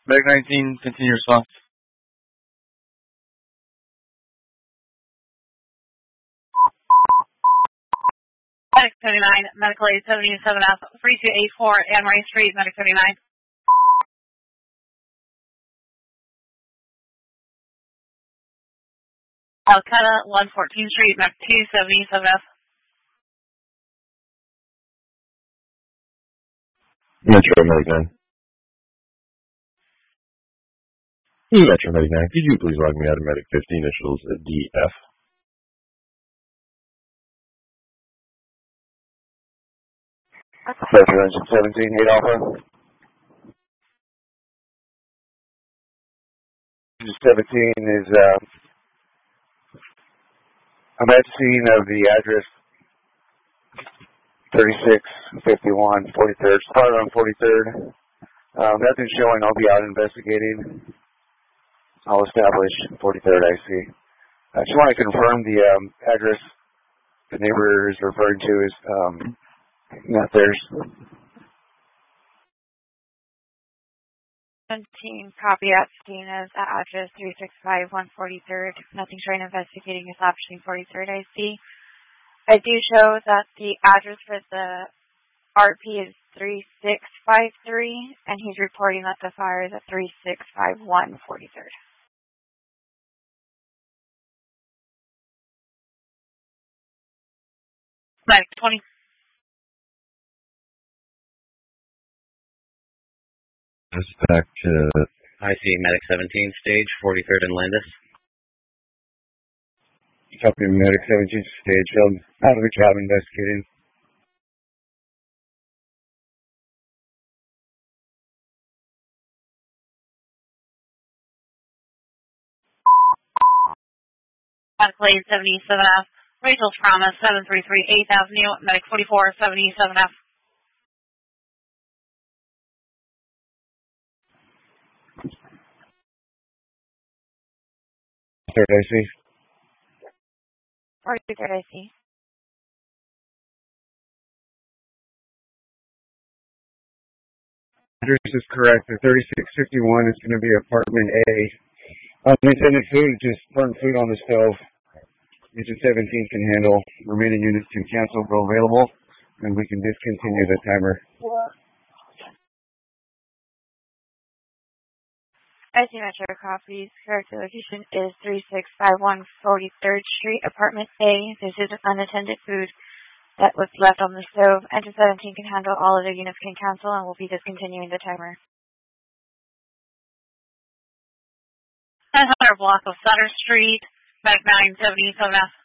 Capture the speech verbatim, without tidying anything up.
Medic nineteen, continue response. Medic seventy-nine, Medical Aid seventy-seven F, three two eight four, Anne Marie Street, Medic seventy-nine. Alcata, one fourteenth Street, Medic two seventy-seven F. Metro Medic nine. Metro Medic nine, could you please log me out of Medic fifteen, initials D F? Metro Engine seventeen, eight Alpha. Engine seventeen is, uh, I'm at the scene of the address thirty-six fifty-one, forty-third, spot on forty-third. Um, nothing's showing, I'll be out investigating. I'll establish forty-third I C. I just want to confirm the um, address the neighbor is referring to is um, not theirs. seventeen, copy at scene as at address three six five one forty-third. Nothing showing investigating is option forty-third I C. I do show that the address for the R P is three six five three, and he's reporting that the fire is at three six five one forty-third. Medic twenty. Back to I C Medic seventeen, stage forty-third and Landis. Copy Medic seventeen, stage um, out of the job investigating. Medical Aid seventy-seven F, Rachel Trauma, seven three three eighth Avenue, Medic forty-four, seventy-seven F. Third I C. forty-third I C. Address is correct. The thirty-six fifty-one is going to be apartment A. Unintended food, just burnt food on the stove. Engine seventeen can handle. Remaining units can cancel, go available, and we can discontinue the timer. I C Metro copies. Correct location is three six five one forty-third Street, apartment A. This is unattended food that was left on the stove. Engine seventeen can handle. All other units can cancel, and we'll be discontinuing the timer. nine hundred block of Sutter Street, Medic nine seventy-seven F.